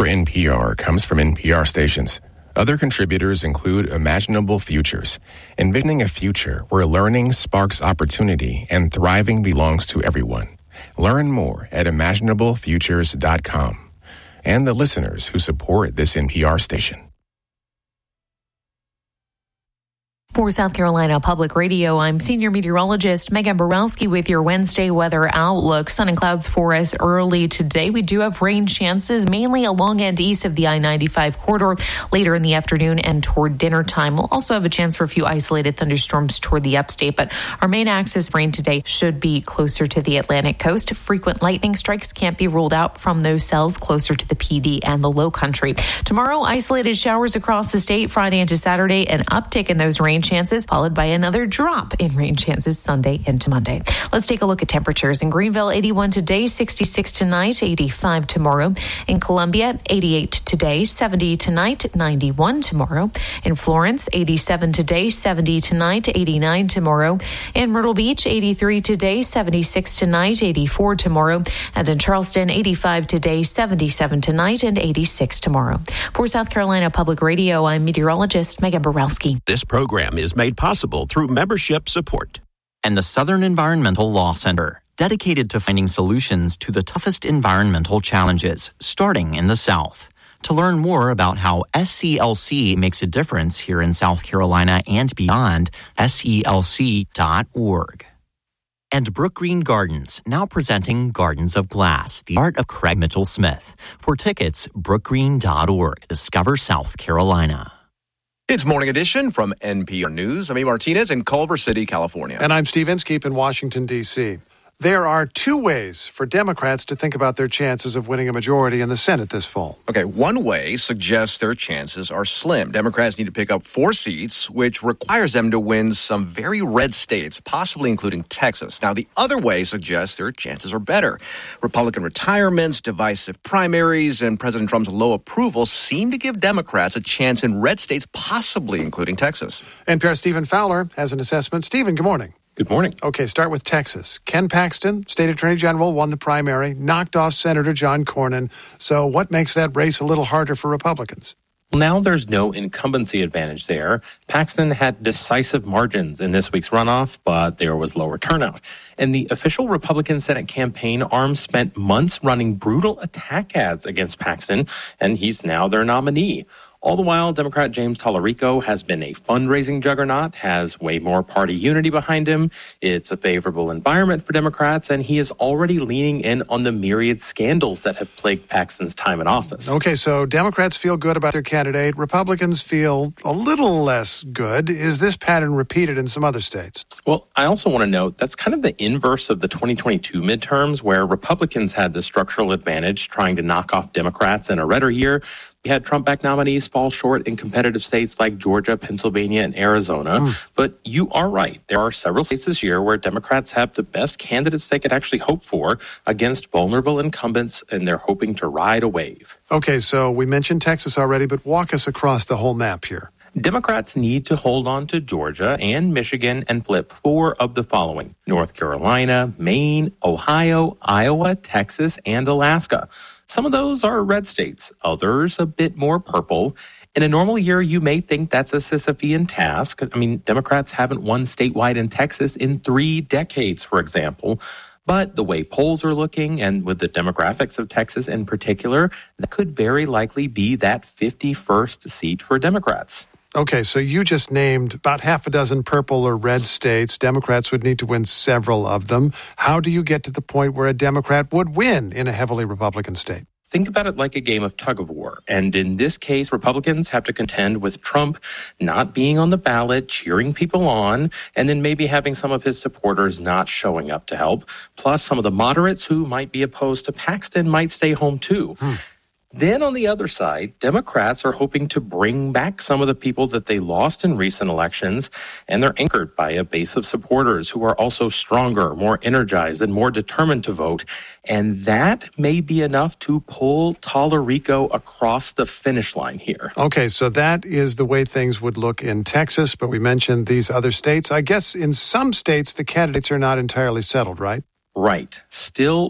for NPR comes from NPR stations. Other contributors include Imaginable Futures, envisioning a future where learning sparks opportunity and thriving belongs to everyone. Learn more at imaginablefutures.com. And the listeners who support this NPR station. For South Carolina Public Radio, I'm senior meteorologist Megan Borowski with your Wednesday weather outlook. Sun and clouds for us early today. We do have rain chances mainly along and east of the I-95 corridor later in the afternoon and toward dinner time. We'll also have a chance for a few isolated thunderstorms toward the upstate, but our main axis of rain today should be closer to the Atlantic coast. Frequent lightning strikes can't be ruled out from those cells closer to the PD and the low country. Tomorrow, isolated showers across the state. Friday into Saturday, an uptick in those rain chances, followed by another drop in rain chances Sunday into Monday. Let's take a look at temperatures. In Greenville, 81 today, 66 tonight, 85 tomorrow. In Columbia, 88 today, 70 tonight, 91 tomorrow. In Florence, 87 today, 70 tonight, 89 tomorrow. In Myrtle Beach, 83 today, 76 tonight, 84 tomorrow. And in Charleston, 85 today, 77 tonight, and 86 tomorrow. For South Carolina Public Radio, I'm meteorologist Megan Borowski. This program is made possible through membership support. And the Southern Environmental Law Center, dedicated to finding solutions to the toughest environmental challenges, starting in the South. To learn more about how SCLC makes a difference here in South Carolina and beyond, SCLC.org. And Brook Green Gardens, now presenting Gardens of Glass, the art of Craig Mitchell Smith. For tickets, brookgreen.org. Discover South Carolina. It's Morning Edition from NPR News. I'm E. Martinez in Culver City, California. And I'm Steve Inskeep in Washington, D.C. There are two ways for Democrats to think about their chances of winning a majority in the Senate this fall. Okay, one way suggests their chances are slim. Democrats need to pick up 4 seats, which requires them to win some very red states, possibly including Texas. Now, the other way suggests their chances are better. Republican retirements, divisive primaries, and President Trump's low approval seem to give Democrats a chance in red states, possibly including Texas. NPR's Stephen Fowler has an assessment. Stephen, good morning. Good morning. Okay, start with Texas. Ken Paxton, state attorney general, won the primary, knocked off Senator John Cornyn. So what makes that race a little harder for Republicans? Now there's no incumbency advantage there. Paxton had decisive margins in this week's runoff, but there was lower turnout. And the official Republican Senate campaign arm spent months running brutal attack ads against Paxton, and he's now their nominee. All the while, Democrat James Tallarico has been a fundraising juggernaut, has way more party unity behind him. It's a favorable environment for Democrats, and he is already leaning in on the myriad scandals that have plagued Paxton's time in office. Okay, so Democrats feel good about their candidate. Republicans feel a little less good. Is this pattern repeated in some other states? Well, I also want to note that's kind of the inverse of the 2022 midterms, where Republicans had the structural advantage trying to knock off Democrats in a redder year. We had Trump-backed nominees fall short in competitive states like Georgia, Pennsylvania, and Arizona. But you are right. There are several states this year where Democrats have the best candidates they could actually hope for against vulnerable incumbents, and they're hoping to ride a wave. Okay, so we mentioned Texas already, but walk us across the whole map here. Democrats need to hold on to Georgia and Michigan and flip 4 of the following: North Carolina, Maine, Ohio, Iowa, Texas, and Alaska. Some of those are red states, others a bit more purple. In a normal year, you may think that's a Sisyphean task. I mean, Democrats haven't won statewide in Texas in 3 decades, for example. But the way polls are looking, and with the demographics of Texas in particular, that could very likely be that 51st seat for Democrats. Okay, so you just named about half a dozen purple or red states. Democrats would need to win several of them. How do you get to the point where a Democrat would win in a heavily Republican state? Think about it like a game of tug of war. And in this case, Republicans have to contend with Trump not being on the ballot, cheering people on, and then maybe having some of his supporters not showing up to help. Plus, some of the moderates who might be opposed to Paxton might stay home too. Then on the other side, Democrats are hoping to bring back some of the people that they lost in recent elections, and they're anchored by a base of supporters who are also stronger, more energized, and more determined to vote. And that may be enough to pull Tallarico across the finish line here. Okay, so that is the way things would look in Texas, but we mentioned these other states. I guess in some states, the candidates are not entirely settled, right? Right. Still